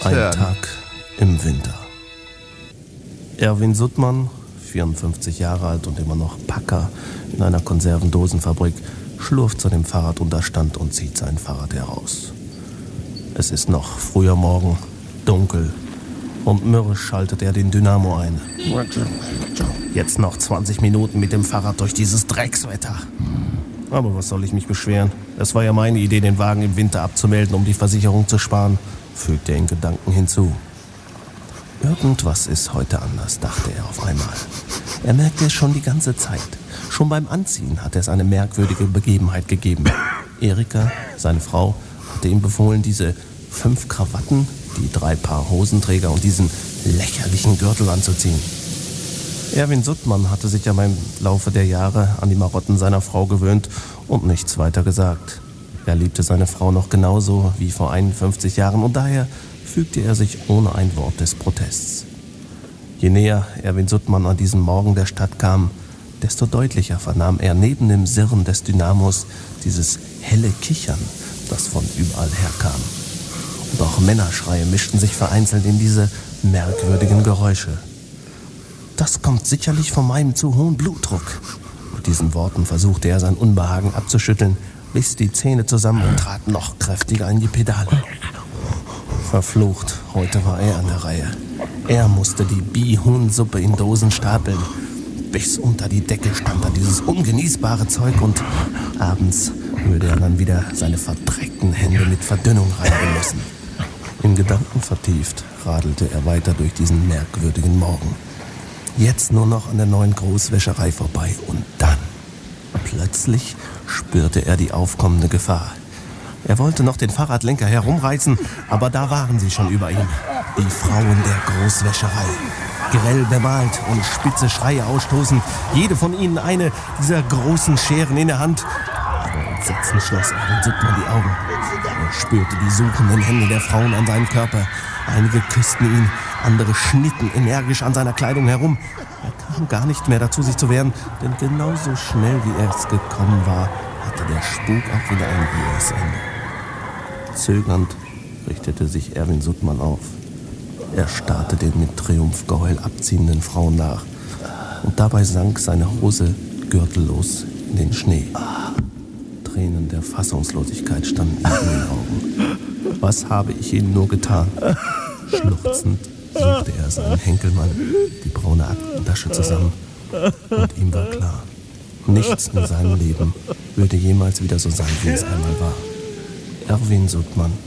Ein Tag im Winter. Erwin Suttmann, 54 Jahre alt und immer noch Packer in einer Konservendosenfabrik, schlurft zu dem Fahrradunterstand und zieht sein Fahrrad heraus. Es ist noch früher Morgen, dunkel, und mürrisch schaltet er den Dynamo ein. Jetzt noch 20 Minuten mit dem Fahrrad durch dieses Dreckswetter. Aber was soll ich mich beschweren? Es war ja meine Idee, den Wagen im Winter abzumelden, um die Versicherung zu sparen, fügt er in Gedanken hinzu. Irgendwas ist heute anders, dachte er auf einmal. Er merkte es schon die ganze Zeit. Schon beim Anziehen hat es eine merkwürdige Begebenheit gegeben. Erika, seine Frau, hatte ihm befohlen, diese 5 Krawatten, die 3 Paar Hosenträger und diesen lächerlichen Gürtel anzuziehen. Erwin Suttmann hatte sich ja im Laufe der Jahre an die Marotten seiner Frau gewöhnt und nichts weiter gesagt. Er liebte seine Frau noch genauso wie vor 51 Jahren und daher fügte er sich ohne ein Wort des Protests. Je näher Erwin Suttmann an diesen Morgen der Stadt kam, desto deutlicher vernahm er neben dem Sirren des Dynamos dieses helle Kichern, das von überall herkam. Und auch Männerschreie mischten sich vereinzelt in diese merkwürdigen Geräusche. Das kommt sicherlich von meinem zu hohen Blutdruck. Mit diesen Worten versuchte er sein Unbehagen abzuschütteln, biss die Zähne zusammen und trat noch kräftiger in die Pedale. Verflucht, heute war er an der Reihe. Er musste die Bihuhnsuppe in Dosen stapeln. Bis unter die Decke stand da dieses ungenießbare Zeug und abends würde er dann wieder seine verdreckten Hände mit Verdünnung reinigen müssen. In Gedanken vertieft radelte er weiter durch diesen merkwürdigen Morgen. Jetzt nur noch an der neuen Großwäscherei vorbei und dann, plötzlich spürte er die aufkommende Gefahr. Er wollte noch den Fahrradlenker herumreißen, aber da waren sie schon über ihm. Die Frauen der Großwäscherei. Grell bemalt und spitze Schreie ausstoßend, jede von ihnen eine dieser großen Scheren in der Hand. Aber Entsetzen schloss Erwin Suttmann die Augen. Er spürte die suchenden Hände der Frauen an seinem Körper. Einige küssten ihn, andere schnitten energisch an seiner Kleidung herum. Er kam gar nicht mehr dazu, sich zu wehren, denn genauso schnell wie er es gekommen war, hatte der Spuk auch wieder ein jähes Ende. Zögernd richtete sich Erwin Suttmann auf. Er starrte den mit Triumphgeheul abziehenden Frauen nach. Und dabei sank seine Hose gürtellos in den Schnee. Tränen der Fassungslosigkeit standen ihm in den Augen. Was habe ich ihnen nur getan? Schluchzend suchte er seinen Henkelmann, die braune Aktentasche zusammen. Und ihm war klar, nichts in seinem Leben würde jemals wieder so sein, wie es einmal war. Erwin Suttmann